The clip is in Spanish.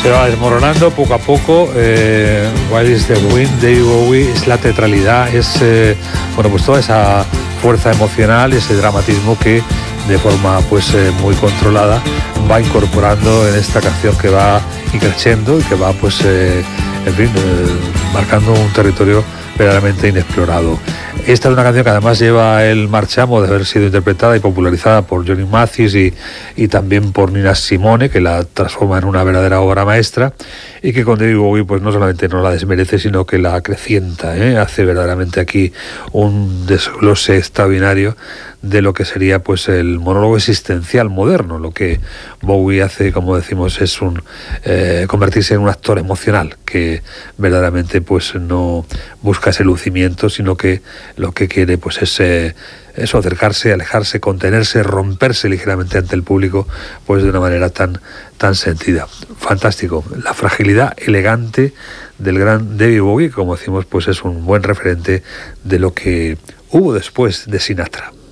se va desmoronando poco a poco. Wild is the Wind, David Bowie, es la teatralidad, es bueno, pues toda esa fuerza emocional, ese dramatismo que de forma pues muy controlada va incorporando en esta canción que va creciendo y que va pues en fin, marcando un territorio verdaderamente inexplorado. Esta es una canción que además lleva el marchamo de haber sido interpretada y popularizada por Johnny Mathis y también por Nina Simone, que la transforma en una verdadera obra maestra, y que con David Bowie pues no solamente no la desmerece, sino que la acrecienta, hace verdaderamente aquí un desglose extraordinario de lo que sería pues el monólogo existencial moderno. Lo que Bowie hace, como decimos, es convertirse en un actor emocional que verdaderamente pues no busca ese lucimiento, sino que lo que quiere pues es eso, acercarse, alejarse, contenerse, romperse ligeramente ante el público, pues de una manera tan sentida. Fantástico. La fragilidad elegante del gran David Bowie, como decimos, pues es un buen referente de lo que hubo después de Sinatra.